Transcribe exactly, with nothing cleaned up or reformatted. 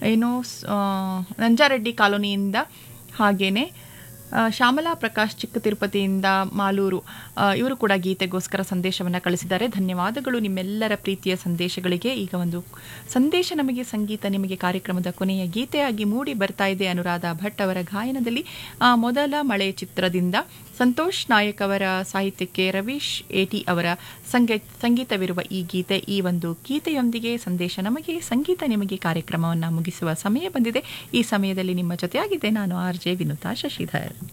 ಏನು ನಂಜಾರೆಡ್ಡಿ ಕಾಲೋನಿಯಿಂದ, ಹಾಗೆಯೇ ಶ್ಯಾಮಲಾ ಪ್ರಕಾಶ್ ಚಿಕ್ಕ ತಿರುಪತಿಯಿಂದ ಮಾಲೂರು, ಇವರು ಕೂಡ ಗೀತೆಗೋಸ್ಕರ ಸಂದೇಶವನ್ನು ಕಳಿಸಿದ್ದಾರೆ. ಧನ್ಯವಾದಗಳು ನಿಮ್ಮೆಲ್ಲರ ಪ್ರೀತಿಯ ಸಂದೇಶಗಳಿಗೆ. ಈಗ ಒಂದು ಸಂದೇಶ ನಮಗೆ ಸಂಗೀತ ನಿಮಗೆ ಕಾರ್ಯಕ್ರಮದ ಕೊನೆಯ ಗೀತೆಯಾಗಿ ಮೂಡಿ ಬರ್ತಾ ಇದೆ. ಅನುರಾಧ ಭಟ್ ಅವರ ಗಾಯನದಲ್ಲಿ ಮೊದಲ ಮಳೆ ಚಿತ್ರದಿಂದ ಸಂತೋಷ್ ನಾಯಕ್ ಅವರ ಸಾಹಿತ್ಯಕ್ಕೆ ರವೀಶ್ ಏಟಿ ಅವರ ಸಂಗೀತ ಸಂಗೀತವಿರುವ ಈ ಗೀತೆ. ಈ ಒಂದು ಗೀತೆಯೊಂದಿಗೆ ಸಂದೇಶ ನಮಗೆ ಸಂಗೀತ ನಿಮಗೆ ಕಾರ್ಯಕ್ರಮವನ್ನು ಮುಗಿಸುವ ಸಮಯ ಬಂದಿದೆ. ಈ ಸಮಯದಲ್ಲಿ ನಿಮ್ಮ ಜೊತೆಯಾಗಿದೆ ನಾನು ಆರ್ ಜೆ ವಿನುತಾ ಶಶಿಧರ್.